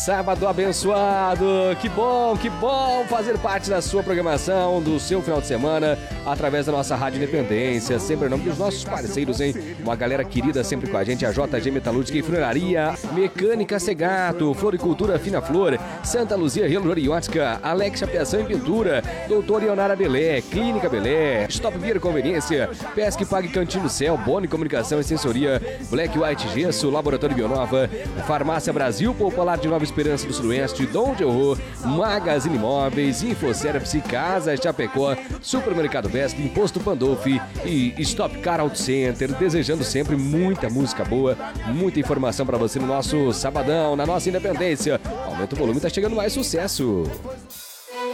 Sábado abençoado, que bom fazer parte da sua programação, do seu final de semana, através da nossa Rádio Independência, sempre em nome dos nossos parceiros, hein? Uma galera querida sempre com a gente, a JG Metalúrgica e Funilaria, Mecânica Segato, Floricultura Fina Flor, Santa Luzia Reloriótica, Alex Chapeação e Pintura, Doutor Ionara Belé, Clínica Belé, Stop Beer Conveniência, Pesque Pague Cantinho do Céu, Boni Comunicação e Sensoria, Black White Gesso, Laboratório Bionova, Farmácia Brasil, Popular de Nova Esperança do Sudoeste, Dom de Horror, Magazine Imóveis, Infoservice, Casa Chapecó, Supermercado Best, Imposto Pandolfi e Stop Car Auto Center, desejando sempre muita música boa, muita informação pra você no nosso sabadão, na nossa independência. Aumenta o volume, tá chegando mais sucesso.